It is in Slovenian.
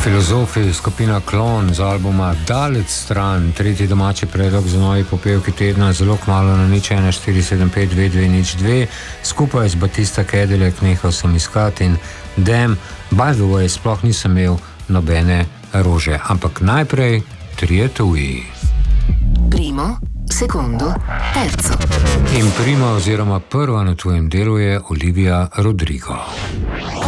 Filozofi, skupina Klon z albuma Daleč stran, tretji domači predlog za novi popevki tedna, zelo kmalu na 014752202, skupaj z Batista Cadillac nehal sem iskati in Damn, by the way, sploh nisem imel nobene rože, ampak najprej trije tuji. Primo, secondo, terzo. In prima oziroma prva na tujem delu je Olivia Rodrigo.